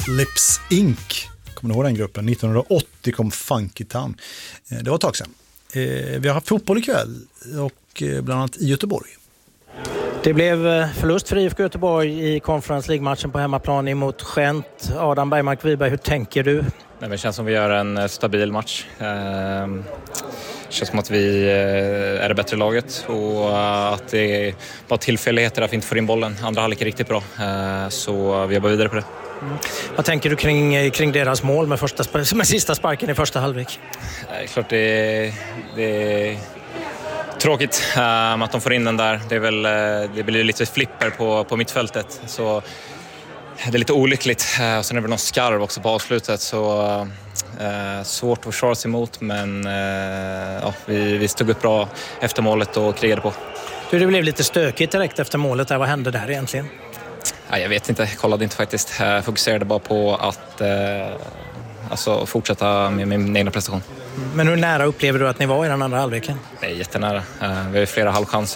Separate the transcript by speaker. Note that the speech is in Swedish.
Speaker 1: Lips Inc. Kommer ni ihåg den gruppen? 1980 kom Funky Town. Det var ett tag sedan. Vi har haft fotboll ikväll och bland annat i Göteborg.
Speaker 2: Det blev förlust för IFK Göteborg i Conference League-matchen på hemmaplan emot Gent. Adam Bergmark-Wiberg, hur tänker du?
Speaker 3: Det känns som vi gör en stabil match. Det känns som att vi är det bättre laget och att det är bara tillfälligheter att vi inte får in bollen. Andra halvlek är riktigt bra, så vi jobbar vidare på det.
Speaker 2: Vad tänker du kring deras mål med sista sparken i första halvlek?
Speaker 3: Det är klart det är tråkigt att de får in den där. Det blir lite flipper på mittfältet, så det är lite olyckligt. Och sen är det någon skarv också på avslutet, så svårt att försvara sig emot, men vi stod upp bra efter målet och krigade på.
Speaker 2: Det blev lite stökigt direkt efter målet där. Vad hände där egentligen?
Speaker 3: Jag vet inte, jag kollade inte faktiskt. Jag fokuserade bara på att fortsätta med min egna prestation.
Speaker 2: Men hur nära upplever du att ni var i den andra halvleken?
Speaker 3: Det är jättenära. Vi har flera halvchanser.